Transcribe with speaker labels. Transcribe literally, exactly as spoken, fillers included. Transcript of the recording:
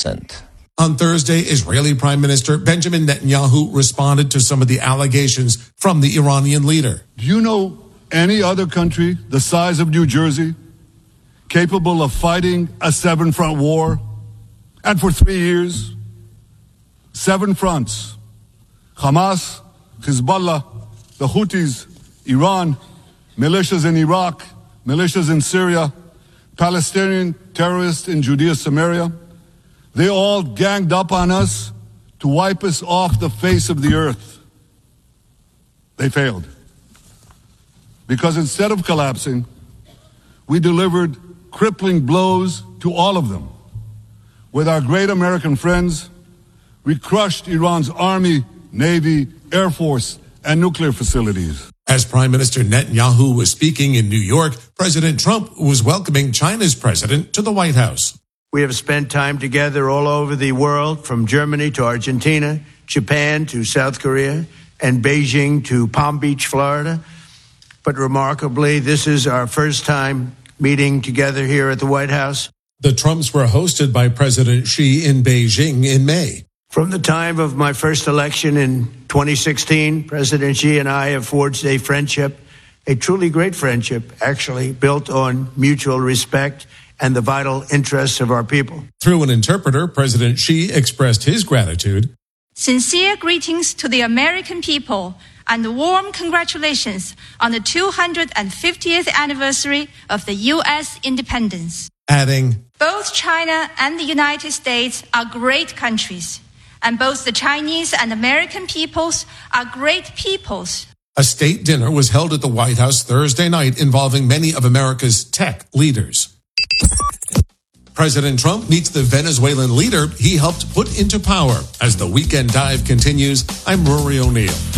Speaker 1: percent.
Speaker 2: On Thursday, Israeli Prime Minister Benjamin Netanyahu responded to some of the allegations from the Iranian leader.
Speaker 3: Do you know any other country the size of New Jersey capable of fighting a seven-front war? And for three years, seven fronts: Hamas, Hezbollah, the Houthis, Iran, militias in Iraq, militias in Syria, Palestinian terrorists in Judea, Samaria. They all ganged up on us to wipe us off the face of the earth. They failed. Because instead of collapsing, we delivered crippling blows to all of them. With our great American friends, we crushed Iran's army, navy, air force, and nuclear facilities.
Speaker 2: As Prime Minister Netanyahu was speaking in New York, President Trump was welcoming China's president to the White House.
Speaker 4: We have spent time together all over the world, from Germany to Argentina, Japan to South Korea, and Beijing to Palm Beach, Florida. But remarkably, this is our first time meeting together here at the White House.
Speaker 2: The Trumps were hosted by President Xi in Beijing in May.
Speaker 4: From the time of my first election in twenty sixteen, President Xi and I have forged a friendship, a truly great friendship, actually, built on mutual respect and the vital interests of our people.
Speaker 2: Through an interpreter, President Xi expressed his gratitude.
Speaker 5: Sincere greetings to the American people and warm congratulations on the two hundred fiftieth anniversary of the U S independence.
Speaker 2: Adding,
Speaker 5: both China and the United States are great countries, and both the Chinese and American peoples are great peoples.
Speaker 2: A state dinner was held at the White House Thursday night involving many of America's tech leaders. President Trump meets the Venezuelan leader he helped put into power. As the Weekend Dive continues, I'm Rory O'Neill.